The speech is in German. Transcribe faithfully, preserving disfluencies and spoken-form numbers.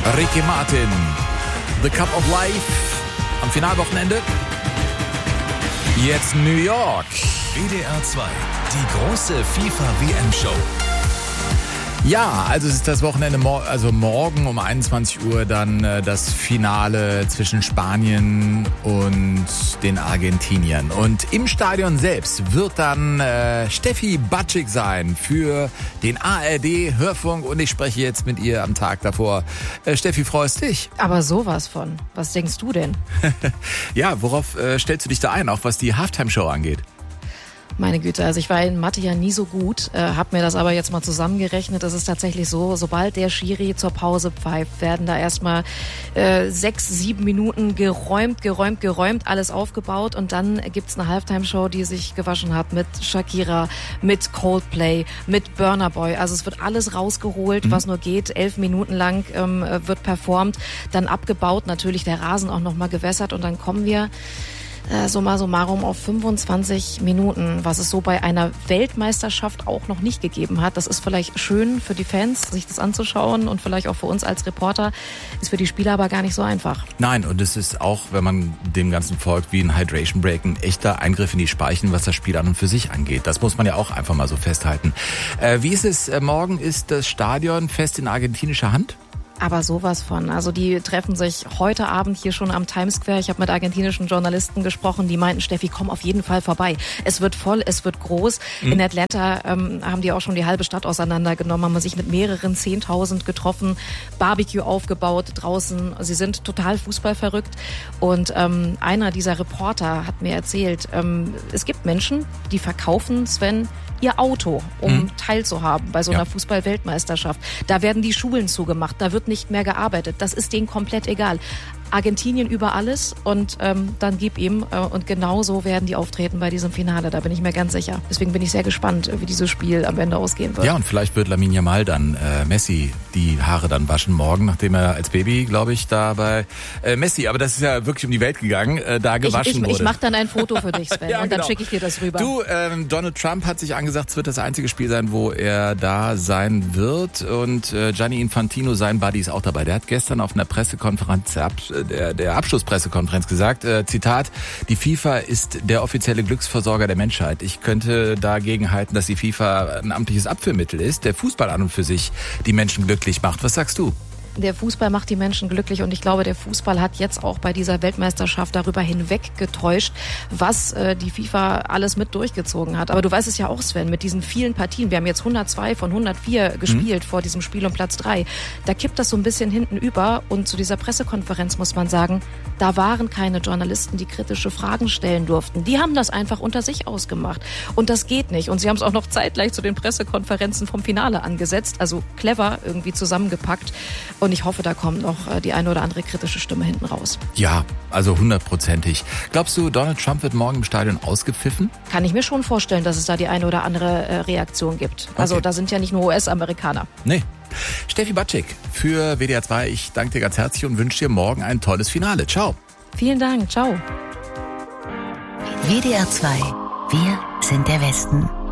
Ricky Martin, The Cup of Life am Finalwochenende. Jetzt New York. W D R zwei, die große FIFA-W M-Show. Ja, also es ist das Wochenende, also morgen um einundzwanzig Uhr dann äh, das Finale zwischen Spanien und den Argentiniern. Und im Stadion selbst wird dann äh, Steffi Batschik sein für den A R D-Hörfunk. Und ich spreche jetzt mit ihr am Tag davor. Äh, Steffi, freust dich? Aber sowas von. Was denkst du denn? Ja, worauf äh, stellst du dich da ein, auch was die Halftime-Show angeht? Meine Güte, also ich war in Mathe ja nie so gut, äh, habe mir das aber jetzt mal zusammengerechnet. Es ist tatsächlich so, sobald der Schiri zur Pause pfeift, werden da erstmal äh, sechs, sieben Minuten geräumt, geräumt, geräumt, alles aufgebaut und dann gibt's eine Halftime-Show, die sich gewaschen hat mit Shakira, mit Coldplay, mit Burna Boy. Also es wird alles rausgeholt, mhm. was nur geht. Elf Minuten lang ähm, wird performt, dann abgebaut, natürlich der Rasen auch nochmal gewässert und dann kommen wir summa summarum auf fünfundzwanzig Minuten, was es so bei einer Weltmeisterschaft auch noch nicht gegeben hat. Das ist vielleicht schön für die Fans, sich das anzuschauen und vielleicht auch für uns als Reporter, ist für die Spieler aber gar nicht so einfach. Nein, und es ist auch, wenn man dem Ganzen folgt, wie ein Hydration Break, ein echter Eingriff in die Speichen, was das Spiel an und für sich angeht. Das muss man ja auch einfach mal so festhalten. Äh, wie ist es, äh, morgen ist das Stadion fest in argentinischer Hand? Aber sowas von. Also die treffen sich heute Abend hier schon am Times Square. Ich habe mit argentinischen Journalisten gesprochen, die meinten, Steffi, komm auf jeden Fall vorbei. Es wird voll, es wird groß. Mhm. In Atlanta ähm, haben die auch schon die halbe Stadt auseinandergenommen, haben sich mit mehreren Zehntausend getroffen, Barbecue aufgebaut draußen. Sie sind total fußballverrückt. Und ähm, einer dieser Reporter hat mir erzählt, ähm, es gibt Menschen, die verkaufen, Sven, ihr Auto, um mhm. teilzuhaben bei so einer ja. Fußball-Weltmeisterschaft. Da werden die Schulen zugemacht, da wird nicht mehr gearbeitet. Das ist denen komplett egal. Argentinien über alles und ähm, dann gib ihm. Äh, und genauso werden die auftreten bei diesem Finale, da bin ich mir ganz sicher. Deswegen bin ich sehr gespannt, wie dieses Spiel am Ende ausgehen wird. Ja, und vielleicht wird Lamine Yamal dann äh, Messi die Haare dann waschen morgen, nachdem er als Baby, glaube ich, da bei äh, Messi, aber das ist ja wirklich um die Welt gegangen, äh, da gewaschen ich, ich, wurde. Ich mache dann ein Foto für dich, Sven, ja, und dann genau. schicke ich dir das rüber. Du, ähm, Donald Trump hat sich angesagt, es wird das einzige Spiel sein, wo er da sein wird und äh, Gianni Infantino, sein Buddy, ist auch dabei. Der hat gestern auf einer Pressekonferenz, der, der Abschlusspressekonferenz gesagt, äh, Zitat, die FIFA ist der offizielle Glücksversorger der Menschheit. Ich könnte dagegen halten, dass die FIFA ein amtliches Abführmittel ist, der Fußball an und für sich die Menschen glücklich macht. Was sagst du? Der Fußball macht die Menschen glücklich und ich glaube, der Fußball hat jetzt auch bei dieser Weltmeisterschaft darüber hinweg getäuscht, was äh, die FIFA alles mit durchgezogen hat. Aber du weißt es ja auch, Sven, mit diesen vielen Partien. Wir haben jetzt hundertzwei von hundertvier gespielt mhm. vor diesem Spiel um Platz drei. Da kippt das so ein bisschen hinten über und zu dieser Pressekonferenz muss man sagen, da waren keine Journalisten, die kritische Fragen stellen durften. Die haben das einfach unter sich ausgemacht und das geht nicht. Und sie haben es auch noch zeitgleich zu den Pressekonferenzen vom Finale angesetzt, also clever irgendwie zusammengepackt. Und ich hoffe, da kommt noch die eine oder andere kritische Stimme hinten raus. Ja, also hundertprozentig. Glaubst du, Donald Trump wird morgen im Stadion ausgepfiffen? Kann ich mir schon vorstellen, dass es da die eine oder andere Reaktion gibt. Also okay. Da sind ja nicht nur U S-Amerikaner. Nee. Steffi Batschik für W D R zwei. Ich danke dir ganz herzlich und wünsche dir morgen ein tolles Finale. Ciao. Vielen Dank. Ciao. W D R zwei. Wir sind der Westen.